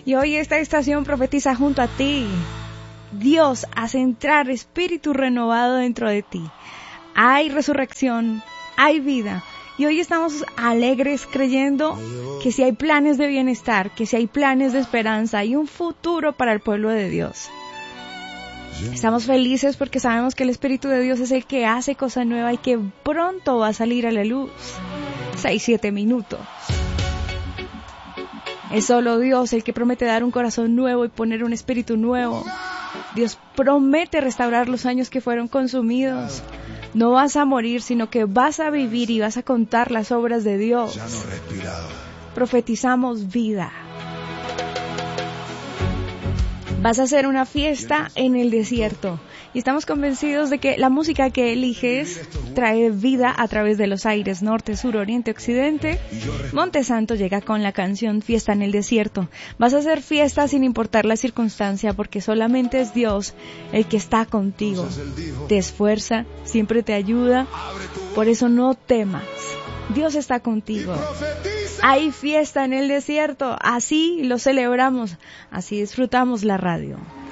Y hoy esta estación profetiza junto a ti. Dios hace entrar espíritu renovado dentro de ti. Hay resurrección, hay vida. Y hoy estamos alegres creyendo que si hay planes de bienestar, que si hay planes de esperanza, hay un futuro para el pueblo de Dios. Estamos felices porque sabemos que el Espíritu de Dios es el que hace cosa nueva y que pronto va a salir a la luz. 6-7 minutos. Es solo Dios el que promete dar un corazón nuevo y poner un espíritu nuevo. Dios promete restaurar los años que fueron consumidos. No vas a morir, sino que vas a vivir y vas a contar las obras de Dios. Profetizamos vida. Vas a hacer una fiesta en el desierto. Y estamos convencidos de que la música que eliges trae vida a través de los aires, norte, sur, oriente, occidente. Monte Santo llega con la canción Fiesta en el Desierto. Vas a hacer fiesta sin importar la circunstancia, porque solamente es Dios el que está contigo. Te esfuerza, siempre te ayuda. Por eso no temas. Dios está contigo. Hay fiesta en el desierto. Así lo celebramos. Así disfrutamos la radio.